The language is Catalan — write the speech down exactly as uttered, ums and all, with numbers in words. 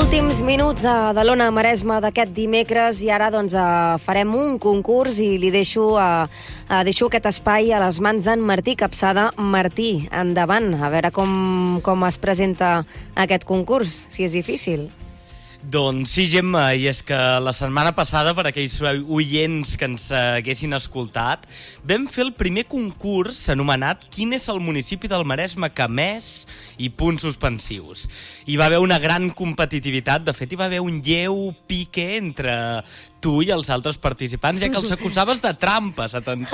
Últims minuts de, de l'Ona Maresme d'aquest dimecres i ara doncs, eh, farem un concurs i li deixo, eh, eh, deixo aquest espai a les mans d'en Martí Capçada. Martí, endavant, a veure com, com es presenta aquest concurs, si és difícil. Doncs sí, Gemma, i és que la setmana passada, per aquells oients que ens haguessin escoltat, vam fer el primer concurs anomenat Quin és el municipi del Maresme que més i punts suspensius. Hi va haver una gran competitivitat, de fet hi va haver un lleu pique entre tu i els altres participants, ja que els acusaves de trampes, atenció.